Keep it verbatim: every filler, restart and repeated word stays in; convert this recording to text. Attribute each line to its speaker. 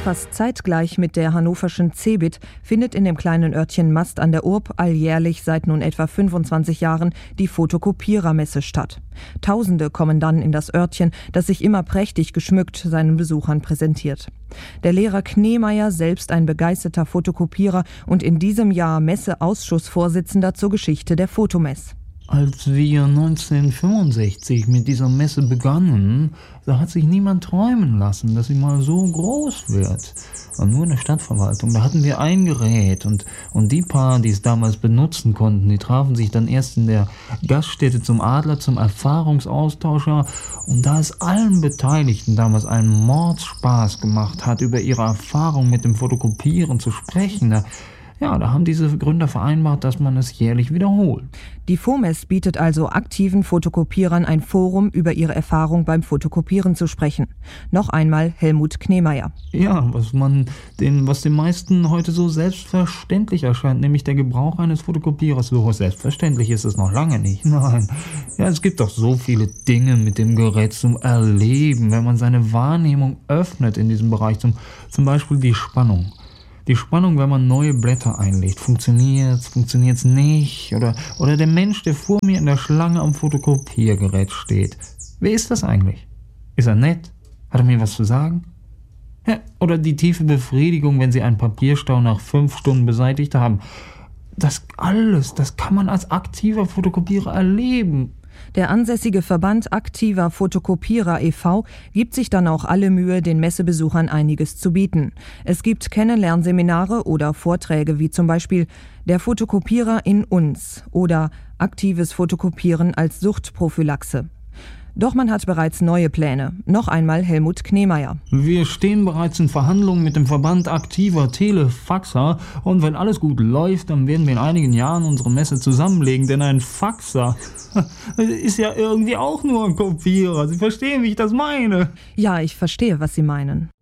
Speaker 1: Fast zeitgleich mit der hannoverschen CeBIT findet in dem kleinen Örtchen Mast an der Urb alljährlich seit nun etwa fünfundzwanzig Jahren die Fotokopierermesse statt. Tausende kommen dann in das Örtchen, das sich immer prächtig geschmückt seinen Besuchern präsentiert. Der Lehrer Knemeyer, selbst ein begeisterter Fotokopierer und in diesem Jahr Messeausschussvorsitzender zur Geschichte der Fotomess.
Speaker 2: Als wir neunzehnhundertfünfundsechzig mit dieser Messe begannen, da hat sich niemand träumen lassen, dass sie mal so groß wird. Und nur in der Stadtverwaltung, da hatten wir ein Gerät und, und die paar, die es damals benutzen konnten, die trafen sich dann erst in der Gaststätte zum Adler, zum Erfahrungsaustauscher. Und da es allen Beteiligten damals einen Mordspaß gemacht hat, über ihre Erfahrung mit dem Fotokopieren zu sprechen, da Ja, da haben diese Gründer vereinbart, dass man es jährlich wiederholt.
Speaker 1: Die FOMES bietet also aktiven Fotokopierern ein Forum, über ihre Erfahrung beim Fotokopieren zu sprechen. Noch einmal Helmut Knemeyer.
Speaker 2: Ja, was man den, was den meisten heute so selbstverständlich erscheint, nämlich der Gebrauch eines Fotokopierers. So selbstverständlich ist es noch lange nicht. Nein, ja, es gibt doch so viele Dinge mit dem Gerät zum Erleben, wenn man seine Wahrnehmung öffnet in diesem Bereich. Zum, zum Beispiel die Spannung. Die Spannung, wenn man neue Blätter einlegt. Funktioniert's, funktioniert's nicht? Oder, oder der Mensch, der vor mir in der Schlange am Fotokopiergerät steht. Wer ist das eigentlich? Ist er nett? Hat er mir was zu sagen? Ja, oder die tiefe Befriedigung, wenn Sie einen Papierstau nach fünf Stunden beseitigt haben. Das alles, das kann man als aktiver Fotokopierer erleben.
Speaker 1: Der ansässige Verband Aktiver Fotokopierer e V gibt sich dann auch alle Mühe, den Messebesuchern einiges zu bieten. Es gibt Kennenlernseminare oder Vorträge wie zum Beispiel Der Fotokopierer in uns oder Aktives Fotokopieren als Suchtprophylaxe. Doch man hat bereits neue Pläne. Noch einmal Helmut Knemeyer.
Speaker 2: Wir stehen bereits in Verhandlungen mit dem Verband aktiver Telefaxer und wenn alles gut läuft, dann werden wir in einigen Jahren unsere Messe zusammenlegen, denn ein Faxer ist ja irgendwie auch nur ein Kopierer. Sie verstehen, wie ich das meine.
Speaker 1: Ja, ich verstehe, was Sie meinen.